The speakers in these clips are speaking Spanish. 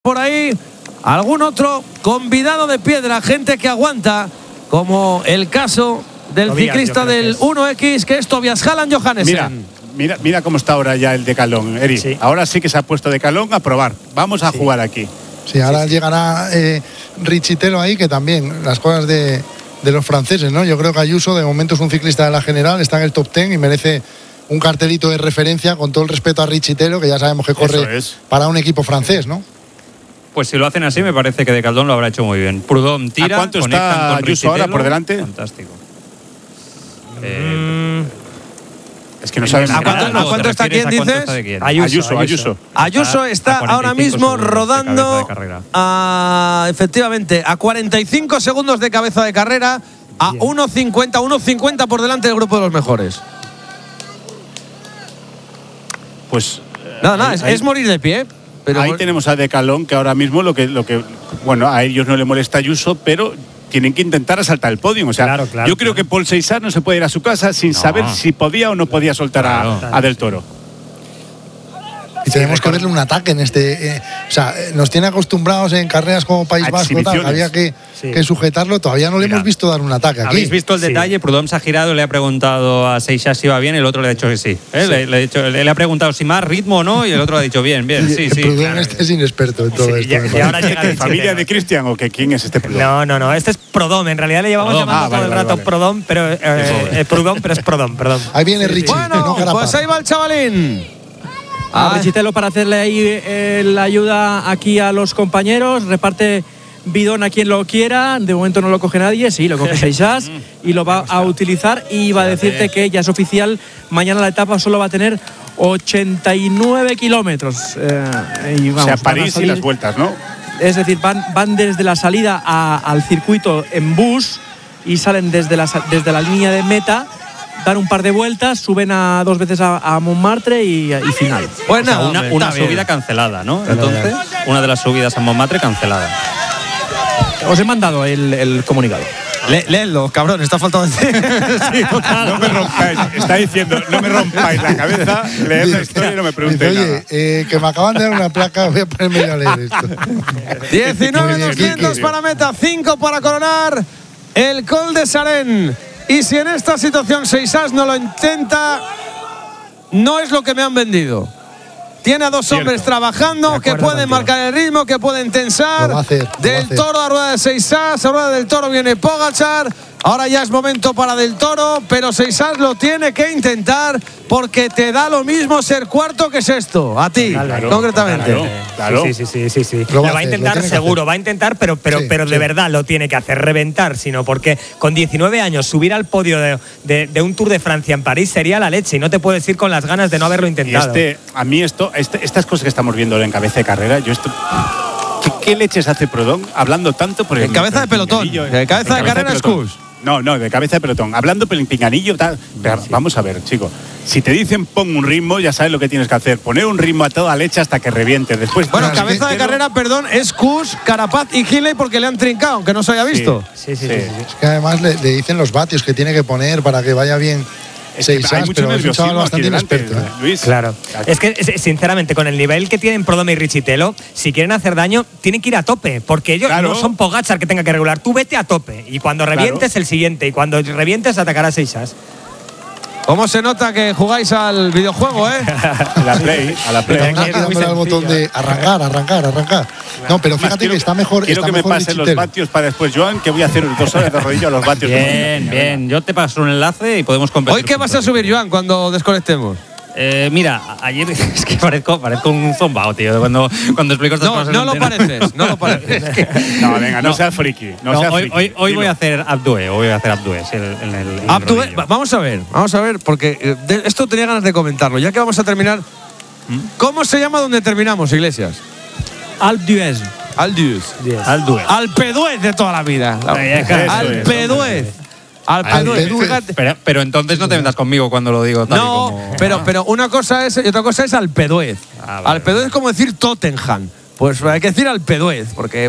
por ahí algún otro convidado de piedra, gente que aguanta, como el caso del Tobias, ciclista del 1X, que es Tobias Halland Johannesen. Mira cómo está ahora ya el decalón, Eri. Sí. Ahora sí que se ha puesto decalón a probar. Vamos a jugar aquí. Sí, ahora llegará Richitelo ahí, que también las cosas de los franceses, ¿no? Yo creo que Ayuso de momento es un ciclista de la general, está en el top 10 y merece un cartelito de referencia, con todo el respeto a Richitelo, que ya sabemos que corre para un equipo francés, ¿no? Pues si lo hacen así, me parece que Decaldón lo habrá hecho muy bien. Prudhomme tira. ¿A cuánto está Ayuso ahora por delante? Fantástico. Es que no sabes. ¿A cuánto está quién, dices? Ayuso está ahora mismo rodando efectivamente a 45 segundos de cabeza de carrera, a 1.50 por delante del grupo de los mejores. Pues nada, es morir de pie. Pero ahí tenemos a Decalón, que ahora mismo lo que bueno, a ellos no le molesta Ayuso, pero tienen que intentar asaltar el podio. O sea, yo creo que Paul Seissard no se puede ir a su casa sin saber si podía o no podía soltar a Del Toro. Y tenemos que verle un ataque en este. O sea, nos tiene acostumbrados en carreras como País Vasco, había que sujetarlo. Todavía no le hemos visto dar un ataque aquí. ¿Habéis visto el detalle? Prudhomme se ha girado, le ha preguntado a Seissard si iba bien, el otro le ha dicho que sí. Le ha preguntado si más ritmo o no, y el otro le ha dicho bien. Sí. Prudhomme es inexperto en todo esto. Y ahora llega ¿De familia de Cristian o que quién es este Prudhomme? No, este es Prudhomme. En realidad le llevamos llamando todo el rato Prudhomme, pero Prudhomme, pero es Prudhomme, perdón. Ahí viene Richie. Bueno, pues ahí va el chavalín. A Richitelo para hacerle ahí la ayuda aquí a los compañeros, reparte bidón a quien lo quiera, de momento no lo coge nadie, sí, lo coge Seissard y lo va a utilizar, y va a decirte que ya es oficial, mañana la etapa solo va a tener 89 kilómetros. O sea, París y las vueltas, ¿no? Es decir, van desde la salida al circuito en bus y salen desde la línea de meta. Dan un par de vueltas, suben dos veces a Montmartre y final. Pues nada, una subida cancelada, ¿no? Entonces, una de las subidas a Montmartre cancelada. Os he mandado el comunicado. Léelo, cabrón, está faltando decir. No me rompáis, está diciendo, no me rompáis la cabeza, leed la historia y no me preguntéis nada. Que me acaban de dar una placa, voy a ponerme a leer esto. 19.200 para meta, 5 para coronar el Col de Sarén. Y si en esta situación Seissard no lo intenta, no es lo que me han vendido. Tiene a dos hombres trabajando que pueden marcar el ritmo, que pueden tensar. Del Toro a rueda de Seissard, a rueda del Toro viene Pogačar. Ahora ya es momento para Del Toro, pero Seissard lo tiene que intentar, porque te da lo mismo ser cuarto que sexto. A ti, concretamente. Claro. Sí. Lo va a intentar seguro, va a intentar, pero de verdad lo tiene que hacer, reventar, sino porque con 19 años subir al podio de un Tour de Francia en París sería la leche, y no te puedes ir con las ganas de no haberlo intentado. A mí estas cosas que estamos viendo en cabeza de carrera, ¿qué leches hace Prudhomme hablando tanto por el cabeza de pelotón? El cabeza de carrera es Kuss. No, de cabeza de pelotón. Hablando por el pinganillo, tal. Pero vamos a ver, chico. Si te dicen pon un ritmo, ya sabes lo que tienes que hacer. Poner un ritmo a toda leche hasta que reviente. Después. Bueno, cabeza de carrera, perdón, es Kuss, Carapaz y Hindley, porque le han trincado, aunque no se haya visto. Sí. Es que además le dicen los vatios que tiene que poner para que vaya bien. Hay mucho nerviosismo bastante inexperto, Luis. Claro. Es que, sinceramente, con el nivel que tienen Prudhomme y Richitelo, si quieren hacer daño, tienen que ir a tope, porque ellos no son Pogačar que tenga que regular. Tú vete a tope, y cuando revientes el siguiente, y cuando revientes atacará a Seissard. ¿Cómo se nota que jugáis al videojuego, A la Play. Dándole al botón de arrancar. No, pero fíjate que está mejor. Quiero que me pasen los vatios para después, Joan, que voy a hacer 2 horas de rodillo a los vatios. Bien. Yo te paso un enlace y podemos competir. ¿Hoy qué vas a subir, Joan, cuando desconectemos? Mira, ayer es que parezco un zombao, tío, cuando explico estas cosas. No lo pareces. No, venga, no seas friki. Hoy voy a hacer Abdue. Abdue, vamos a ver, porque esto tenía ganas de comentarlo. Ya que vamos a terminar, ¿cómo se llama donde terminamos, Iglesias? Alpe d'Huez de toda la vida. Alpe d'Huez. Pero entonces no te vendas conmigo cuando lo digo tal y como… pero una cosa es, y otra cosa es Alpe d'Huez. Alpe d'Huez es como decir Tottenham. Pues hay que decir Alpe d'Huez, porque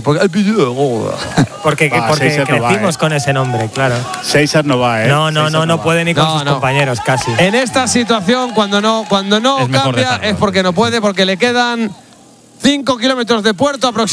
crecimos con ese nombre, claro. Seissard no va, No puede ni con sus compañeros, casi. En esta situación, cuando no cambia, es porque no puede, porque le quedan 5 kilómetros de puerto aproximadamente.